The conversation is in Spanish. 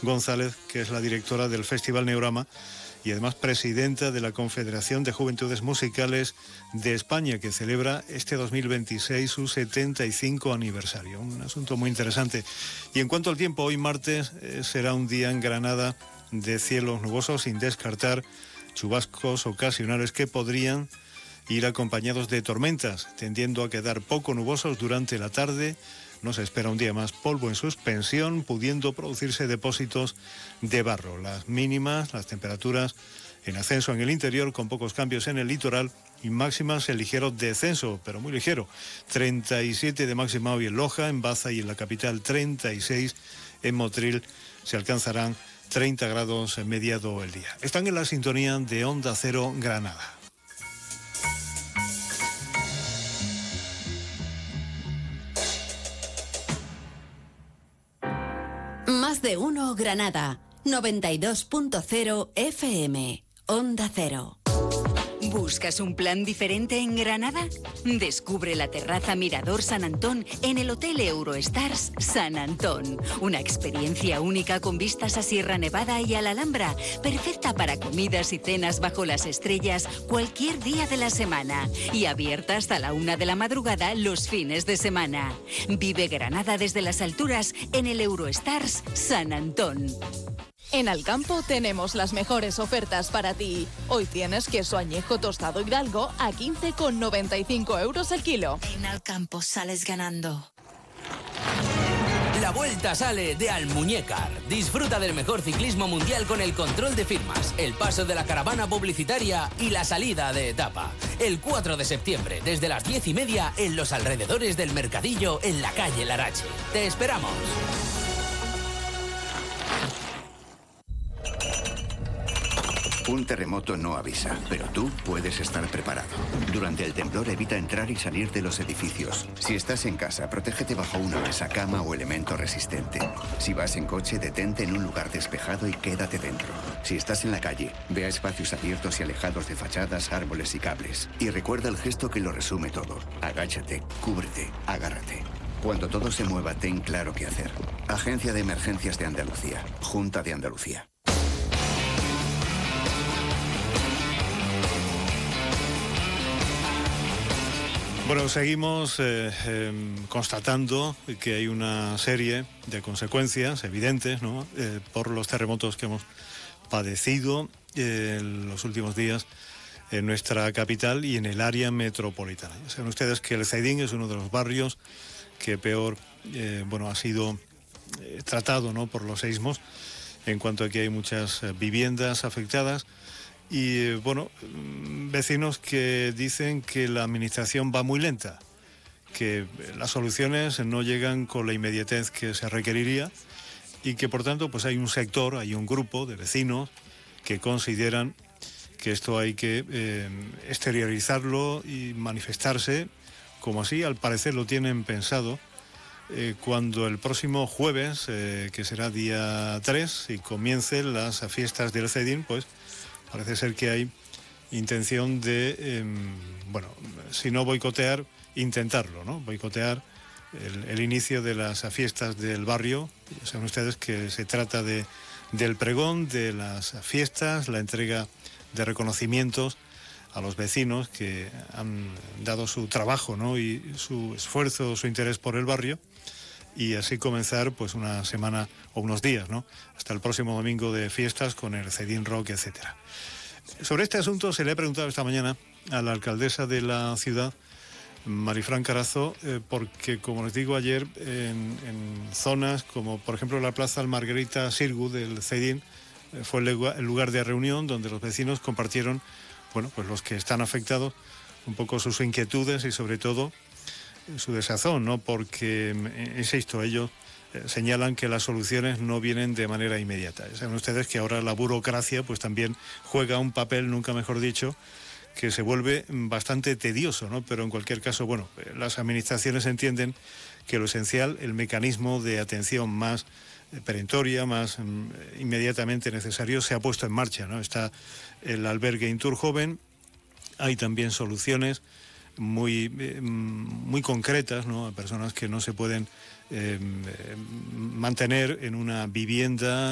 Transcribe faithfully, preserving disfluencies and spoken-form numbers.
González, que es la directora del Festival Neurama y además presidenta de la Confederación de Juventudes Musicales de España, que celebra este dos mil veintiséis su setenta y cinco aniversario. Un asunto muy interesante. Y en cuanto al tiempo, hoy martes eh, será un día en Granada de cielos nubosos, sin descartar chubascos ocasionales que podrían ir acompañados de tormentas, tendiendo a quedar poco nubosos durante la tarde. No se espera un día más polvo en suspensión, pudiendo producirse depósitos de barro. Las mínimas, las temperaturas en ascenso en el interior, con pocos cambios en el litoral, y máximas en ligero descenso, pero muy ligero. treinta y siete de máxima hoy en Loja, en Baza y en la capital treinta y seis, en Motril se alcanzarán treinta grados en mediado el día. Están en la sintonía de Onda Cero Granada. Más de uno Granada, noventa y dos punto cero F M, Onda Cero. ¿Buscas un plan diferente en Granada? Descubre la terraza Mirador San Antón en el Hotel Eurostars San Antón. Una experiencia única con vistas a Sierra Nevada y a la Alhambra, perfecta para comidas y cenas bajo las estrellas cualquier día de la semana y abierta hasta la una de la madrugada los fines de semana. Vive Granada desde las alturas en el Eurostars San Antón. En Alcampo tenemos las mejores ofertas para ti. Hoy tienes queso añejo tostado Hidalgo a quince con noventa y cinco euros el kilo. En Alcampo sales ganando. La vuelta sale de Almuñécar. Disfruta del mejor ciclismo mundial con el control de firmas, el paso de la caravana publicitaria y la salida de etapa. El cuatro de septiembre, desde las diez y media, en los alrededores del Mercadillo, en la calle Larache. ¡Te esperamos! Un terremoto no avisa, pero tú puedes estar preparado. Durante el temblor evita entrar y salir de los edificios. Si estás en casa, protégete bajo una mesa, cama o elemento resistente. Si vas en coche, detente en un lugar despejado y quédate dentro. Si estás en la calle, ve a espacios abiertos y alejados de fachadas, árboles y cables. Y recuerda el gesto que lo resume todo. Agáchate, cúbrete, agárrate. Cuando todo se mueva, ten claro qué hacer. Agencia de Emergencias de Andalucía. Junta de Andalucía. Bueno, seguimos eh, eh, constatando que hay una serie de consecuencias evidentes, ¿no?, eh, por los terremotos que hemos padecido eh, en los últimos días en nuestra capital y en el área metropolitana. Ya saben ustedes que el Cedín es uno de los barrios que peor eh, bueno, ha sido eh, tratado, ¿no?, por los seísmos, en cuanto a que hay muchas eh, viviendas afectadas. Y bueno, vecinos que dicen que la administración va muy lenta, que las soluciones no llegan con la inmediatez que se requeriría y que por tanto pues hay un sector, hay un grupo de vecinos que consideran que esto hay que eh, exteriorizarlo y manifestarse, como así al parecer lo tienen pensado, eh, cuando el próximo jueves, eh, que será día tres, y comiencen las fiestas del Cedín, pues parece ser que hay intención de, eh, bueno, si no boicotear, intentarlo, ¿no? Boicotear el, el inicio de las fiestas del barrio. Ya saben ustedes que se trata de, del pregón de las fiestas, la entrega de reconocimientos a los vecinos que han dado su trabajo, ¿no?, y su esfuerzo, su interés por el barrio, y así comenzar pues una semana o unos días, ¿no?, hasta el próximo domingo de fiestas con el Cedín Rock, etcétera. Sobre este asunto se le ha preguntado esta mañana a la alcaldesa de la ciudad, Marifran Carazo, eh, porque, como les digo, ayer en, en zonas como, por ejemplo, la Plaza Margarita Sirgu del Cedín, eh, fue el lugar, el lugar de reunión donde los vecinos compartieron, bueno, pues los que están afectados, un poco sus inquietudes y sobre todo su desazón, ¿no?, porque, insisto, ellos señalan que las soluciones no vienen de manera inmediata. Saben ustedes que ahora la burocracia pues también juega un papel, nunca mejor dicho, que se vuelve bastante tedioso, ¿no? Pero en cualquier caso, bueno, las administraciones entienden que lo esencial, el mecanismo de atención más perentoria, más um, inmediatamente necesario, se ha puesto en marcha, ¿no? Está el albergue Inturjoven, hay también soluciones muy, eh, muy concretas, ¿no?, a personas que no se pueden eh, mantener en una vivienda